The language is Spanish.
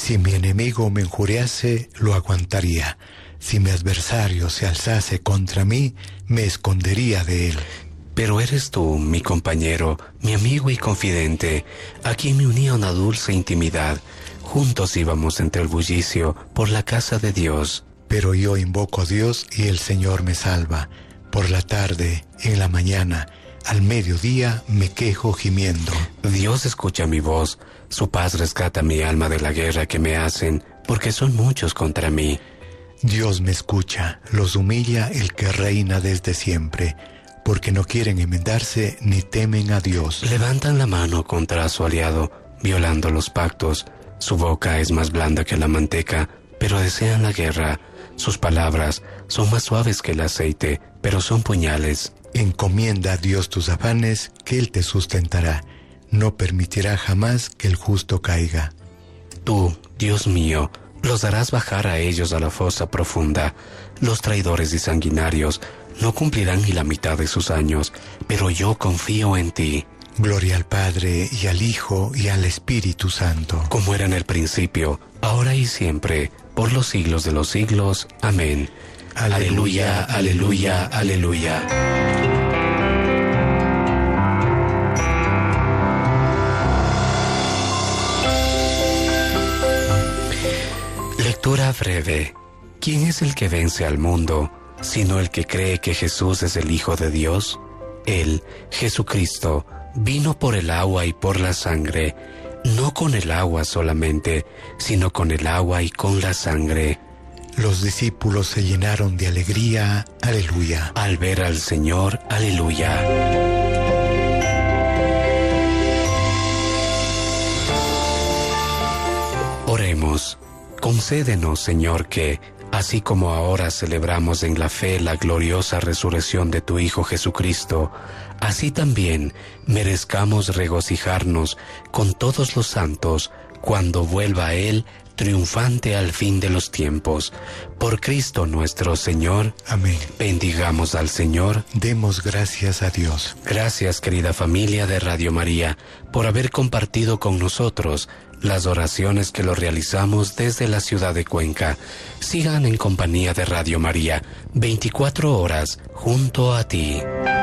Si mi enemigo me injuriase, lo aguantaría. Si mi adversario se alzase contra mí, me escondería de él. Pero eres tú, mi compañero, mi amigo y confidente, a quien me unía una dulce intimidad. Juntos íbamos entre el bullicio por la casa de Dios. Pero yo invoco a Dios y el Señor me salva. Por la tarde, en la mañana, al mediodía me quejo gimiendo. Dios escucha mi voz, su paz rescata mi alma de la guerra que me hacen, porque son muchos contra mí. Dios me escucha, los humilla el que reina desde siempre, porque no quieren enmendarse ni temen a Dios. Levantan la mano contra su aliado, violando los pactos. Su boca es más blanda que la manteca, pero desean la guerra. Sus palabras son más suaves que el aceite, pero son puñales. Encomienda a Dios tus afanes, que Él te sustentará. No permitirá jamás que el justo caiga. Tú, Dios mío, los harás bajar a ellos a la fosa profunda. Los traidores y sanguinarios no cumplirán ni la mitad de sus años, pero yo confío en ti. Gloria al Padre, y al Hijo, y al Espíritu Santo. Como era en el principio, ahora y siempre, por los siglos de los siglos. Amén. Aleluya, aleluya, aleluya. Lectura breve. ¿Quién es el que vence al mundo, sino el que cree que Jesús es el Hijo de Dios? Él, Jesucristo, vino por el agua y por la sangre, no con el agua solamente, sino con el agua y con la sangre. Los discípulos se llenaron de alegría, aleluya. Al ver al Señor, aleluya. Oremos. Concédenos, Señor, que, así como ahora celebramos en la fe la gloriosa resurrección de tu Hijo Jesucristo, así también merezcamos regocijarnos con todos los santos cuando vuelva Él triunfante al fin de los tiempos. Por Cristo nuestro Señor. Amén. Bendigamos al Señor. Demos gracias a Dios. Gracias, querida familia de Radio María, por haber compartido con nosotros las oraciones que lo realizamos desde la ciudad de Cuenca. Sigan en compañía de Radio María, 24 horas junto a ti.